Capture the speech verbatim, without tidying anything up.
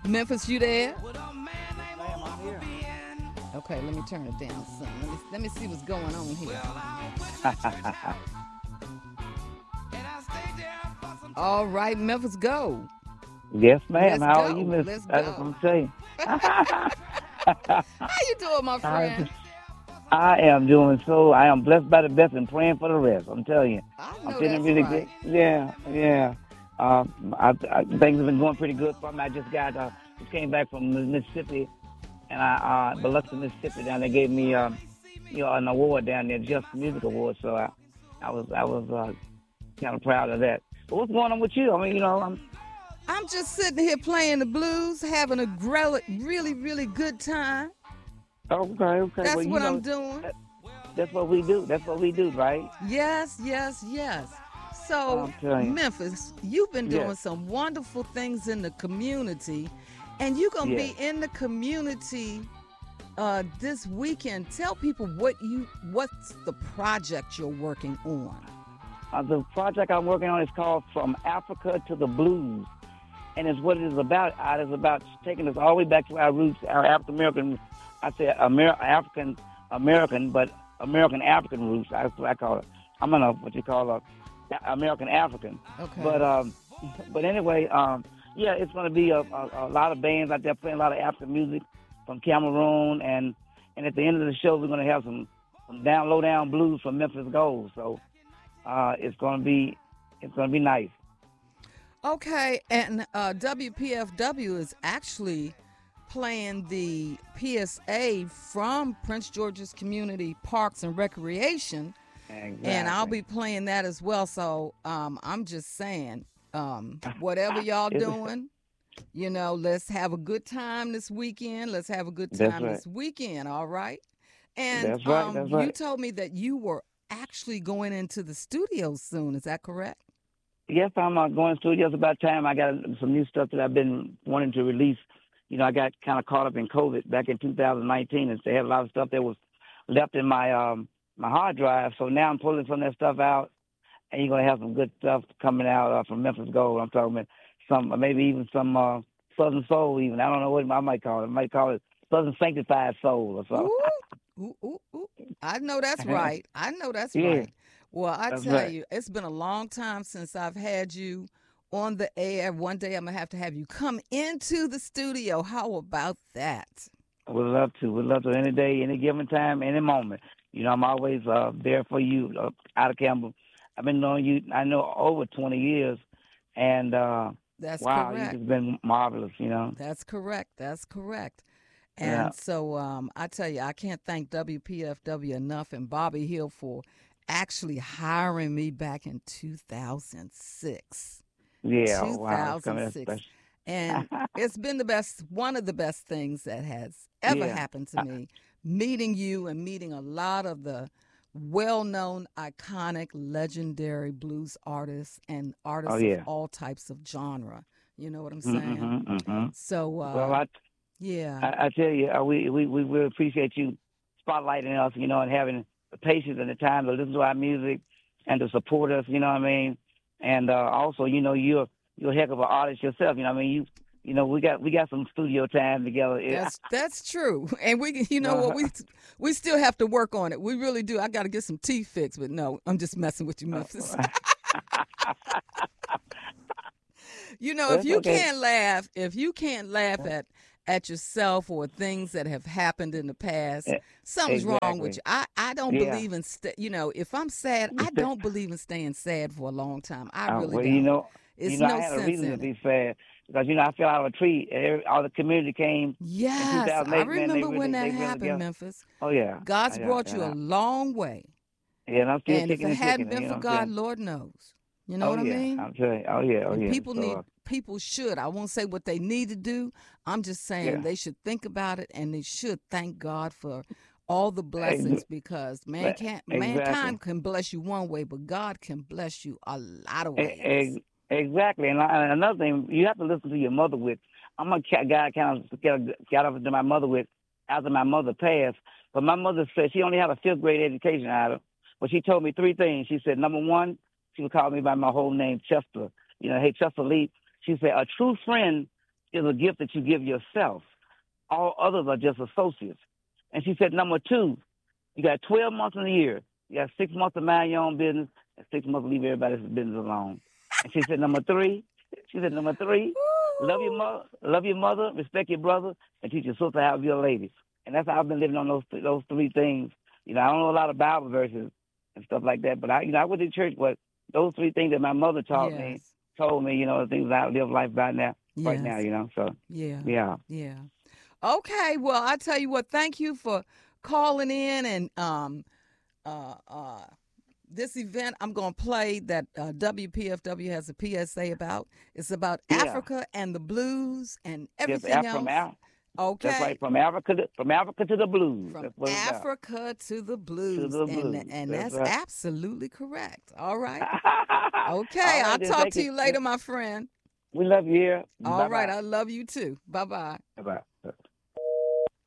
Memphis, you there? Yes, ma'am, I'm here. Okay, let me turn it down some. Let me, let me see what's going on here. All right, Memphis, go. Yes, ma'am. Let's How are you, go. Miss? Let's That's what go. I'm saying. How you doing, my I, friend? I am doing so. I am blessed by the best and praying for the rest. I'm telling you, I I'm know feeling that's really right. good. Yeah, yeah. Um, I, I, things have been going pretty good for me. I just got uh, just came back from Mississippi, and I uh, Biloxi, Mississippi. Down they gave me um, you know, an award down there, Just Music Award. So I, I was I was uh, kind of proud of that. But what's going on with you? I mean, you know, I'm I'm just sitting here playing the blues, having a grel- really, really good time. okay, okay. Well, That's you what I'm know, doing. that, that's what we do. That's what we do, right? Yes, yes, yes. Oh, So, I'm telling you. Memphis, you've been Yes, doing some wonderful things in the community, and you're going to yes. be in the community uh, this weekend. Tell people what you what's the project you're working on. Uh, the project I'm working on is called From Africa to the Blues. And it's what it is about. Uh, It's about taking us all the way back to our roots, our African American, I say Amer- African American, but American African roots. That's what I call it. I'm gonna what you call a American African. Okay. But um, but anyway, um, yeah, it's gonna be a, a, a lot of bands out there playing a lot of African music from Cameroon, and and at the end of the show, we're gonna have some some down low down blues from Memphis Gold. So uh, it's gonna be it's gonna be nice. Okay, and uh, W P F W is actually playing the P S A from Prince George's Community Parks and Recreation, and I'll Exactly. be playing that as well. So um, I'm just saying, um, whatever y'all It's, doing, you know, let's have a good time this weekend. Let's have a good that's time right. this weekend, all right? And That's right. um, That's you right. told me that you were actually going into the studio soon. Is that correct? Yes, I'm uh, going to studios about time. I got some new stuff that I've been wanting to release. You know, I got kind of caught up in COVID back in two thousand nineteen, and they had a lot of stuff that was left in my um my hard drive. So now I'm pulling some of that stuff out, and you're gonna have some good stuff coming out uh, from Memphis Gold. I'm talking about some, maybe even some uh, Southern Soul. Even I don't know what I might call it. I might call it Southern Sanctified Soul or Ooh, ooh, ooh, ooh. I know that's something. right. I know that's Yeah, right. Well, I that's tell right. you, it's been a long time since I've had you on the air. One day I'm going to have to have you come into the studio. How about that? Would love to. Would love to any day, any given time, any moment. You know, I'm always uh, there for you, uh, out of Campbell. I've been knowing you, I know, over twenty years, and uh, That's wow, you correct. just been marvelous. You know. That's correct. That's correct. Yeah. And so um, I tell you, I can't thank W P F W enough and Bobby Hill for actually hiring me back in two thousand six. Yeah. Wow. It's coming. two thousand six. Special. And it's been the best, one of the best things that has ever Yeah. happened to Uh, me, meeting you and meeting a lot of the well known, iconic, legendary blues artists and oh artists of yeah. all types of genre. You know what I'm saying? Mm-hmm. Mm-hmm. So, Well, uh, I, yeah, I I tell you, uh, we we we really appreciate you spotlighting us. You know, and having the patience and the time to listen to our music and to support us. You know what I mean? And uh, also, you know, you're you're a heck of an artist yourself. You know what I mean? You you know, we got we got some studio time together. that's that's true. And we, you know what, Uh, we we still have to work on it. We really do. I got to get some teeth fixed, but no, I'm just messing with you, Memphis. You know, if That's you okay. can't laugh, if you can't laugh at at yourself or things that have happened in the past, E- something's wrong with Exactly. you. I I don't Yeah. believe in st- you know, if I'm sad, You I said, don't believe in staying sad for a long time. I uh, really well, you don't. know, you It's know, I no had a sense reason to in it. be sad because you know I fell out of a tree. And every, all the community came in Yes, I two thousand eight. Man, they remember when really that they really happened, together. Memphis. Oh yeah, God's yeah, brought you a yeah. long way. Yeah, and I'm still And if kicking it and hadn't ticking. been You know for what I'm God, saying? Lord knows. You know Oh what I yeah, mean? I'm telling you. Oh yeah, oh And yeah. people So need uh, people should. I won't say what they need to do. I'm just saying yeah, they should think about it and they should thank God for all the blessings Ex- because man can't exactly. mankind can bless you one way, but God can bless you a lot of E- ways. ex- Exactly. And, I, and another thing, you have to listen to your mother with. I'm a ca- guy kind of got, got up to my mother with after my mother passed. But my mother said she only had a fifth grade education out of. But she told me three things. She said, number one, she would call me by my whole name, Chester. You know, hey, Chester Lee. She said, a true friend is a gift that you give yourself. All others are just associates. And she said, number two, you got twelve months in a year. You got six months to mind your own business and six months to leave everybody else's business alone. And she said, number three, she said, number three, love your mother, love your mother, respect your brother, and teach your sister how to be a lady. And that's how I've been living on those those three things. You know, I don't know a lot of Bible verses and stuff like that, but I, you know, I went to church, but those three things that my mother taught yes. me, told me, you know, the things I live life by now, yes. right now, you know. So yeah, yeah, yeah. Okay, well, I tell you what, thank you for calling in and um, uh, uh, this event I'm going to play that uh, W P F W has a P S A about. It's about yeah. Africa and the blues and everything yes, else. From Al- okay. That's right, from Africa to, from Africa to the blues. From that's what Africa to the blues. To the blues. And, and that's, that's right. absolutely correct. All right. Okay, All right, I'll then, talk to you. you later, my friend. We love you here. All Bye-bye. right, I love you too. Bye-bye. Bye-bye.